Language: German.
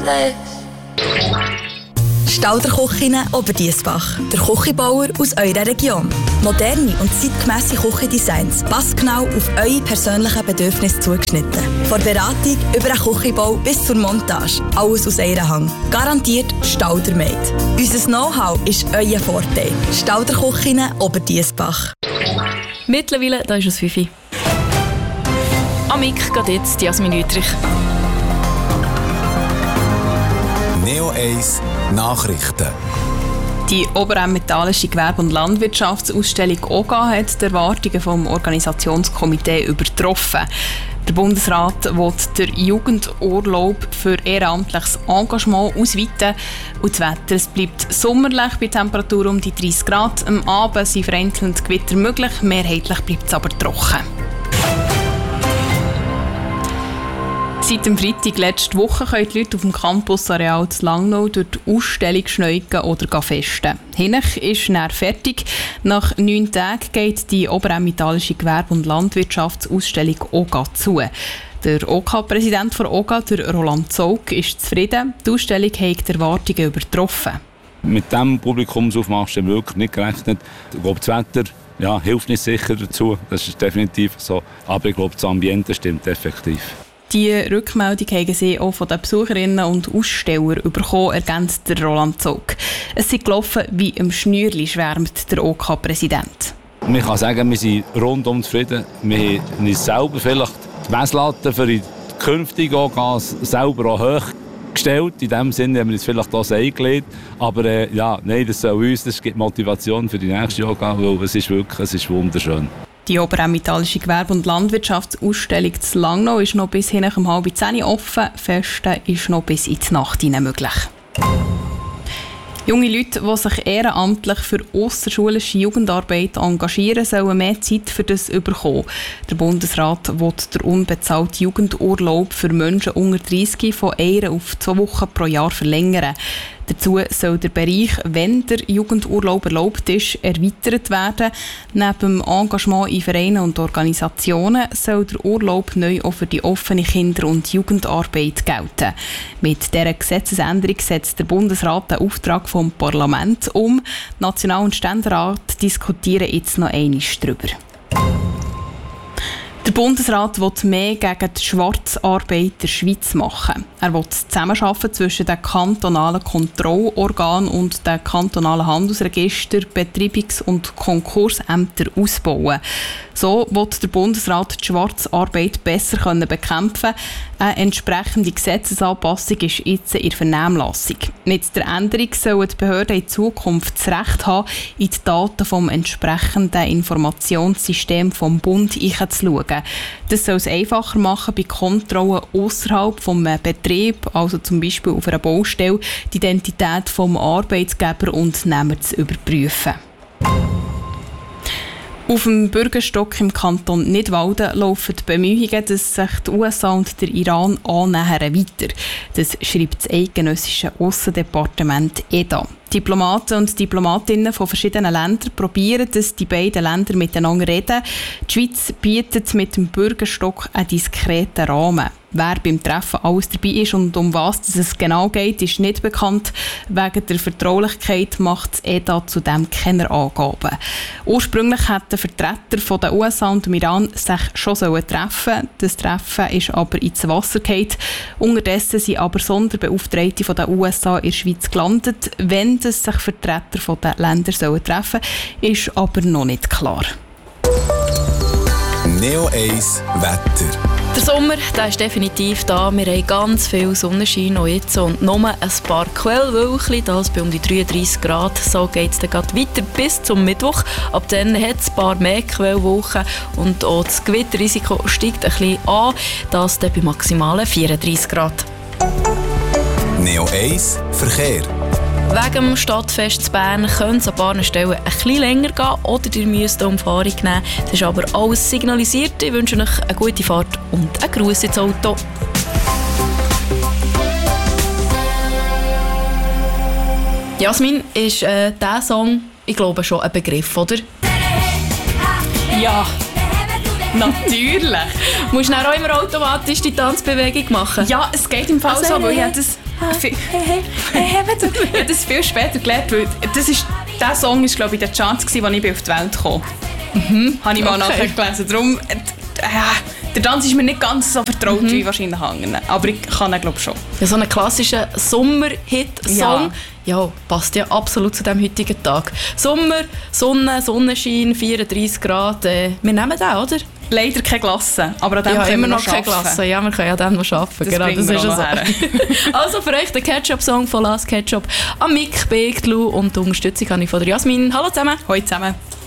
Stauderküche Oberdiessbach, der Küchenbauer aus eurer Region. Moderne und zeitgemässe Küchendesigns, passgenau auf eure persönlichen Bedürfnisse zugeschnitten. Von Beratung über den Küchenbau bis zur Montage, alles aus einer Hand. Garantiert Staudermade. Unser Know-how ist euer Vorteil. Stauderküche Oberdiessbach. Mittlerweile, da ist es 5 Uhr. Am Mic geht jetzt Jasmin Wüttrich. Neo 1 Nachrichten. Die Oberemmentalische Gewerbe- und Landwirtschaftsausstellung OGA hat die Erwartungen vom Organisationskomitee übertroffen. Der Bundesrat will den Jugendurlaub für ehrenamtliches Engagement ausweiten. Und das Wetter, es bleibt sommerlich bei Temperaturen um die 30 Grad. Am Abend sind vereinzelt Gewitter möglich, mehrheitlich bleibt es aber trocken. Seit dem Freitag letzte Woche können die Leute auf dem Campusareal zu Langnau durch die Ausstellung schneuken oder festen. Hinech ist näher fertig. Nach 9 Tagen geht die Oberemmentalische Gewerbe- und Landwirtschaftsausstellung OGA zu. Der OK-Präsident von OGA, der Roland Zaugg, ist zufrieden. Die Ausstellung hat die Erwartungen übertroffen. Mit diesem Publikumsaufmarsch haben wir wirklich nicht gerechnet. Ich glaube, das Wetter hilft nicht sicher dazu. Das ist definitiv so. Aber ich glaube, das Ambiente stimmt effektiv. Die Rückmeldung haben sie auch von den Besucherinnen und Ausstellern bekommen, ergänzt der Roland Zaugg. Es sind gelaufen wie im Schnürli, schwärmt der OK-Präsident. Ich kann sagen, wir sind rundum zufrieden. Wir haben uns selber vielleicht die Messlatte für die künftigen OK selber auch hochgestellt. In dem Sinne haben wir uns vielleicht das eingelegt. Aber das soll uns, das gibt Motivation für die nächste OK, weil es ist wunderschön. Die Oberemmentalische Gewerbe- und Landwirtschaftsausstellung zu Langnau ist noch bis hin um 9:30 offen. Festen ist noch bis in die Nacht hinein möglich. Junge Leute, die sich ehrenamtlich für ausserschulische Jugendarbeit engagieren, sollen mehr Zeit für das bekommen. Der Bundesrat will den unbezahlten Jugendurlaub für Menschen unter 30 von 1 auf 2 Wochen pro Jahr verlängern. Dazu soll der Bereich, wenn der Jugendurlaub erlaubt ist, erweitert werden. Neben dem Engagement in Vereinen und Organisationen soll der Urlaub neu auch für die offene Kinder- und Jugendarbeit gelten. Mit dieser Gesetzesänderung setzt der Bundesrat den Auftrag vom Parlament um. National- und Ständerat diskutieren jetzt noch einmal darüber. Der Bundesrat will mehr gegen die Schwarzarbeit in der Schweiz machen. Er will das Zusammenarbeiten zwischen den kantonalen Kontrollorganen und den kantonalen Handelsregistern, Betreibungs- und Konkursämtern ausbauen. So will der Bundesrat die Schwarzarbeit besser bekämpfen. Eine entsprechende Gesetzesanpassung ist jetzt in der Vernehmlassung. Mit der Änderung sollen die Behörden in Zukunft das Recht haben, in die Daten vom entsprechenden Informationssystem vom Bund hineinzuschauen. Das soll es einfacher machen, bei Kontrollen außerhalb des Betriebs, also zum Beispiel auf einer Baustelle, die Identität des Arbeitgeber und Nehmer zu überprüfen. Auf dem Bürgerstock im Kanton Nidwalden laufen die Bemühungen, dass sich die USA und der Iran annähern, weiter. Das schreibt das eidgenössische Aussendepartement EDA. Diplomaten und Diplomatinnen von verschiedenen Ländern probieren, dass die beiden Länder miteinander reden. Die Schweiz bietet mit dem Bürgerstock einen diskreten Rahmen. Wer beim Treffen alles dabei ist und um was es genau geht, ist nicht bekannt. Wegen der Vertraulichkeit macht das EDA zudem keine Angaben. Ursprünglich hätten Vertreter von den USA und dem Iran sich schon treffen. Das Treffen ist aber ins Wasser gefallen. Unterdessen sind aber Sonderbeauftragte von den USA in der Schweiz gelandet. Wenn sich Vertreter von den Ländern treffen sollen, ist aber noch nicht klar. Neo 1 Wetter. Der Sommer, der ist definitiv da. Wir haben ganz viel Sonnenschein noch jetzt und nur ein paar Quellwölkchen, das bei um die 33 Grad. So geht es dann weiter bis zum Mittwoch. Ab dann hat es ein paar mehr Quellwolken und auch das Gewitterrisiko steigt ein bisschen an. Das dann bei maximalen 34 Grad. Neo 1 Verkehr. Wegen dem Stadtfest in Bern könnte es an ein paar Stellen ein bisschen länger gehen oder ihr müsst eine Umfahrung nehmen. Das ist aber alles signalisiert. Ich wünsche euch eine gute Fahrt und einen Gruß ins Auto. Jasmin, ist dieser Song, ich glaube, schon ein Begriff, oder? Ja, natürlich. Musst du dann auch immer automatisch die Tanzbewegung machen? Ja, es geht im Fall so, weil ich das Ich habe das viel später gelernt, weil dieser Song war, glaube ich, der Chance, als ich auf die Welt kam. Habe ich mal nachher gelesen. Darum, der Tanz ist mir nicht ganz so vertraut wie wahrscheinlich anderen. Aber ich kann ihn, glaube ich, schon. Ja, so einen klassischen Sommer-Hit-Song. Ja, passt ja absolut zu diesem heutigen Tag. Sommer, Sonne, Sonnenschein, 34 Grad. Wir nehmen den, oder? Leider keine Glasse, aber an dem können immer wir noch keine Glasse. Ja, wir können an dem noch arbeiten. Das genau, das ist ja so. Also für euch der Ketchup-Song von Last Ketchup an Mick Beglu und die Unterstützung habe ich von der Jasmin. Hallo zusammen. Hallo zusammen.